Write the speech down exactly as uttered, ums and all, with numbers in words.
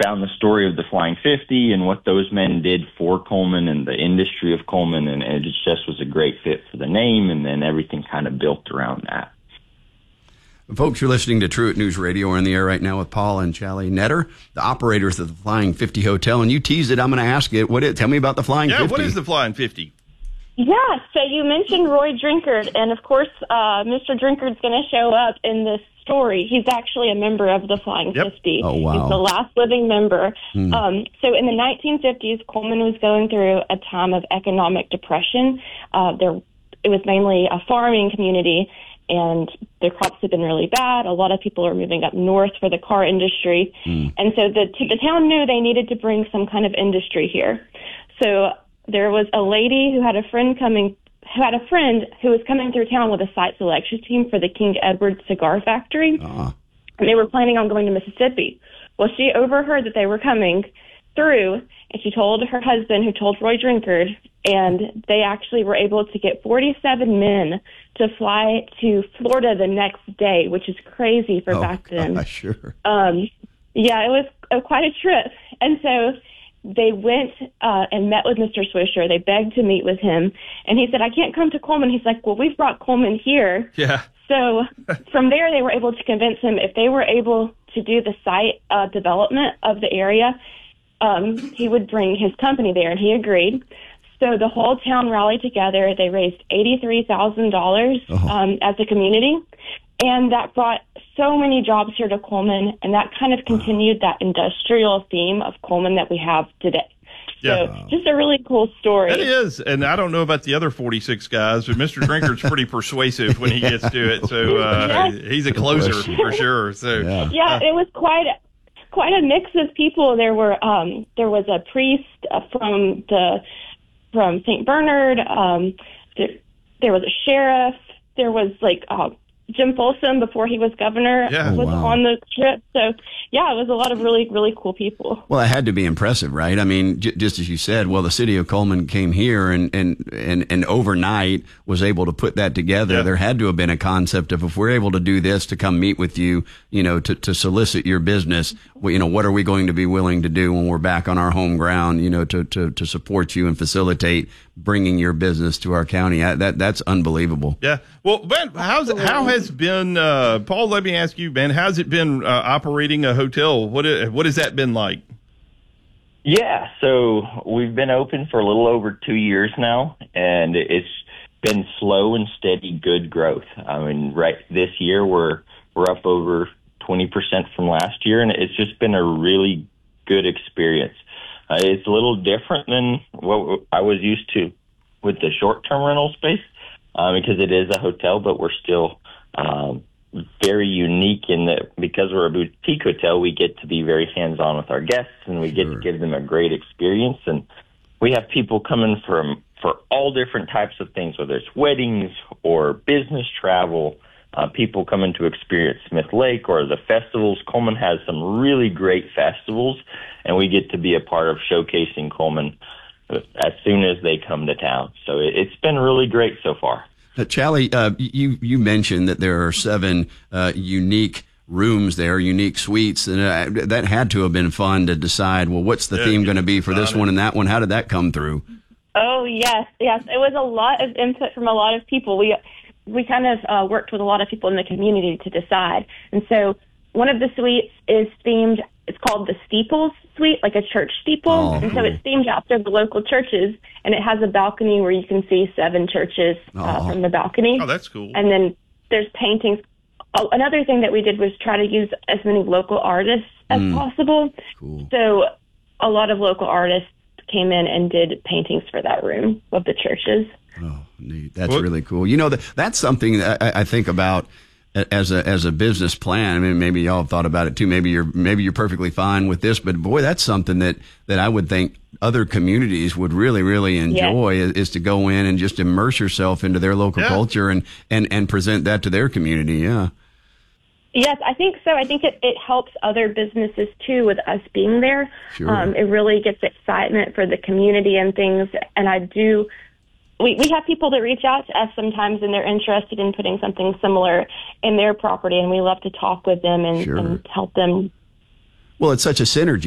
down the story of the Flying fifty and what those men did for Coleman and the industry of Coleman, and, and it just was a great fit for the name, and then everything kind of built around that. Folks, you're listening to Truett News Radio. We're in the air right now with Paul and Chally Netter, the operators of the Flying fifty Hotel. And you teased it. I'm going to ask it. What? It, tell me about the Flying yeah, fifty. What is the Flying fifty? Yeah, so you mentioned Roy Drinkard, and of course, uh, Mister Drinkard's going to show up in this story. He's actually a member of the Flying Yep. fifty. Oh, wow. He's the last living member. Hmm. Um, so in the nineteen fifties, Coleman was going through a time of economic depression. Uh, there, it was mainly a farming community, and the crops had been really bad. A lot of people are moving up north for the car industry. Mm. And so the, the town knew they needed to bring some kind of industry here. So there was a lady who had a friend coming, who had a friend who was coming through town with a site selection team for the King Edward Cigar Factory. Uh-huh. And they were planning on going to Mississippi. Well, she overheard that they were coming through, and she told her husband, who told Roy Drinkard, and they actually were able to get forty-seven men to fly to Florida the next day, which is crazy for Oh, back then. gosh, sure. Um, yeah, it was uh, quite a trip. And so they went uh, and met with Mister Swisher. They begged to meet with him, and he said, I can't come to Coleman. He's like, well, we've brought Coleman here. Yeah. So from there, they were able to convince him if they were able to do the site uh, development of the area, um, he would bring his company there, and he agreed. So the whole town rallied together. They raised eighty-three thousand dollars Oh. um, as a community, and that brought so many jobs here to Coleman, and that kind of continued that industrial theme of Coleman that we have today. Yeah. So just a really cool story. It is, and I don't know about the other forty-six guys, but Mister Drinkard's pretty persuasive when he gets to it. So uh, Yes. he's a closer for sure. So Yeah. Yeah, it was quite quite a mix of people. There were um, there was a priest uh, from the from Saint Bernard. Um, there, there was a sheriff. There was like uh, Jim Folsom before he was governor Yeah. was Oh, wow. on the trip. So yeah, it was a lot of really really cool people. Well, it had to be impressive, right? I mean, j- just as you said, well, the city of Coleman came here and, and, and, and overnight was able to put that together. Yeah. There had to have been a concept of, if we're able to do this, to come meet with you, you know, to, to solicit your business, well, you know, what are we going to be willing to do when we're back on our home ground, you know, to, to, to support you and facilitate bringing your business to our county? I, that, that's unbelievable. yeah. Well, Ben, how's how has been uh, Paul? Let me ask you, Ben. How's it been uh, operating a hotel? What i- what has that been like? Yeah, so we've been open for a little over two years now, and it's been slow and steady, good growth. I mean, right this year we're we're up over twenty percent from last year, and it's just been a really good experience. Uh, it's a little different than what I was used to with the short-term rental space, uh, because it is a hotel, but we're still um, very unique in that because we're a boutique hotel, we get to be very hands-on with our guests, and we get Sure. to give them a great experience. And we have people coming from for all different types of things, whether it's weddings or business travel, uh, people coming to experience Smith Lake or the festivals. Coleman has some really great festivals, and we get to be a part of showcasing Coleman as soon as they come to town. So it, it's been really great so far. Uh, Chally, uh, you, you mentioned that there are seven uh, unique rooms there, unique suites, and uh, that had to have been fun to decide, well, what's the Yeah, theme get going to be for this excited. one and that one? How did that come through? Oh yes, yes. It was a lot of input from a lot of people. We we kind of uh, worked with a lot of people in the community to decide. And so one of the suites is themed. It's called the Steeples Suite, like a church steeple. Oh, and so cool. it's themed after the local churches, and it has a balcony where you can see seven churches uh, Oh. from the balcony. Oh, that's cool. And then there's paintings. Oh, another thing that we did was try to use as many local artists as Mm. possible. Cool. So a lot of local artists came in and did paintings for that room of the churches. Oh, neat. That's Well- really cool. You know, that that's something that I, I think about as a as a business plan. I mean, maybe y'all have thought about it too. Maybe you're maybe you're perfectly fine with this, but boy, that's something that that I would think other communities would really really enjoy is, is to go in and just immerse yourself into their local Yeah. culture and and and present that to their community. Yeah. Yes, I think so. I think it, it helps other businesses too with us being there. Sure. Um, it really gets excitement for the community and things. And I do, we, we have people that reach out to us sometimes and they're interested in putting something similar in their property. And we love to talk with them and, Sure. and help them. Well, it's such a synergy.